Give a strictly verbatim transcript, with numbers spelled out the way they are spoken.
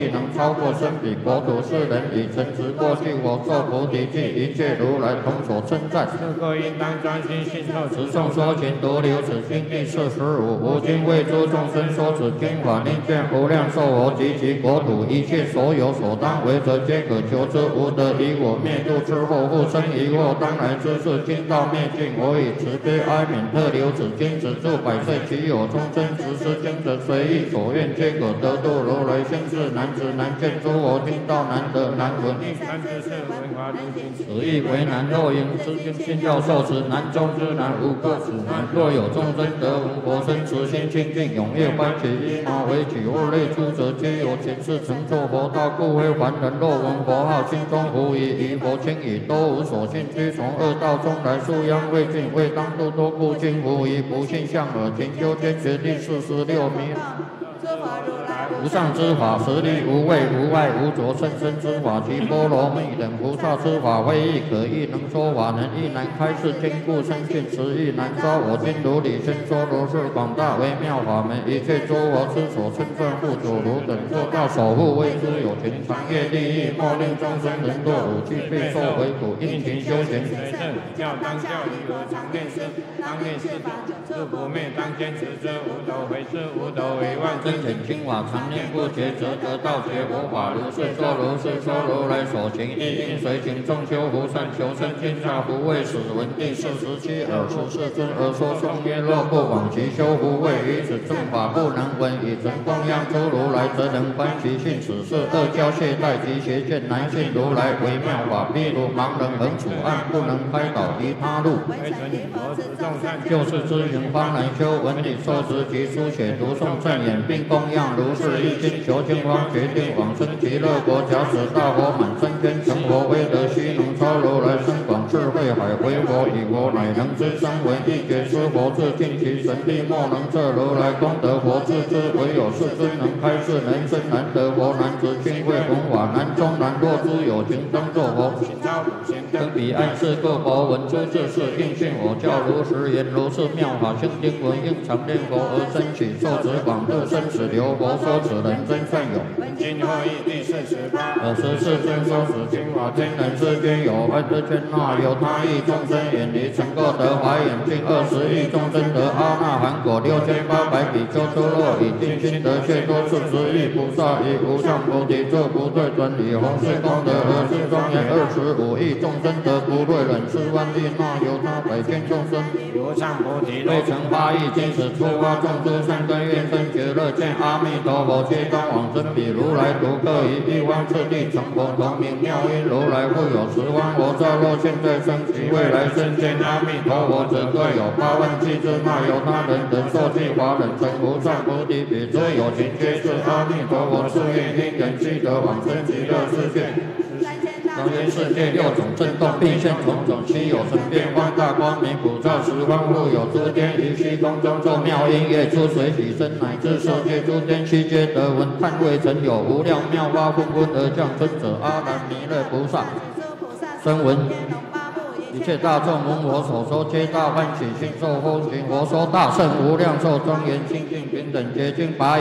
能超过身彼国土世人以诚实过去我受菩提记，一切如来同所称赞。是各应当专心信受持诵说勤独留此经第四十五。吾今为诸众生说此经法，令见无量寿佛及其国土一切所有所当为者，皆可求之。无得以我灭度之后，复生疑惑，当来之事，经道灭尽，我以慈悲哀悯特留此经，止住百岁，其有众生实施经者，随意所愿，皆可得度。如来先世难知难见，诸佛听道难得难闻，难知是文华如经，此意为难。若应知经信教受持，难中之难，无个此难。若有众生得闻佛身，慈心清净，踊跃欢喜，依马为起，物类诸者，皆有前世成就佛道，故非凡人。若闻佛号，心中无疑，疑佛轻已，都无所信，居从恶道中来，素殃未尽，未当度多故今无疑，不信相耳，勤修坚决第四十六名。无上之法，实力无畏无碍无着，甚深之法，其波罗蜜等菩萨之法，非亦可亦能说法，能亦难开示，坚固深信，实亦难招。我今如理宣说，如是广大微妙法门，一切诸佛之所称赞护主如等做到守护，为之有情长业利益，莫令众生人堕五趣，备受为苦，殷勤修行。随正教当教义，何常念师，当念师法，是不灭，当坚持之。无斗回师，无斗为万真显清法，常念不绝，则得道觉佛法。如是说，如是说，如来所行，亦应随行。众修福善，求生天下福，为使闻第四十七尔时世尊而说颂曰：若不往其修福位，于此正法不能闻，以成供养诸如来，则能观其性。此是恶教懈怠及邪见难信如来微妙法。譬如盲人横处暗，不能开导其他路，就是知行方能修。闻理受持及书写读诵正言，并供养如是一经，求经方决定往生极乐国。假使大佛满三千成佛，威德须能超如来深广智慧海，为佛以佛乃能知声闻一觉师佛智尽其神力，莫能测如来功德佛智之。唯有世尊能开示，能生难得佛，难知清慧弘法，难中难。若诸有情当作佛，登彼岸世各佛闻诸智事，应信我教如实言。如是妙法性经文，应常念佛而生起，受持广度生死流。佛说此人真善有。今后义第四十八。尔时世尊说此经法，天人世间有万之千那，有他亿众生远离成垢得华眼净，二十亿众生得阿那含果，六千八百比丘出落以定心得解脱，四十亿菩萨以无上菩提作不退转，以弘誓功德而是庄严。二十五亿众生得不退忍，四万亿那由他百千众生无上菩提未成八亿金使出发众诸善根愿生觉乐，见阿弥陀佛皆当往生彼如来独各以一方次第成佛，同名妙音如来复有十方佛刹。若现在生及未来生见阿弥陀佛者，各有八万七之那由他人等受记华人成无上菩提彼，则有情皆是阿弥陀佛誓愿因缘悉得往生极乐世界。当今世界六种震动，并现种种稀有神变放大光明，普照十方，复有诸天于虚空中奏妙音乐，出水起身，乃至受界诸天悉皆得闻。叹未曾有无量妙法纷纷而降生者，阿难弥勒菩萨声闻一切大众闻我所说，皆大欢喜，信受奉行。我说大圣无量寿庄严清净平等洁净拔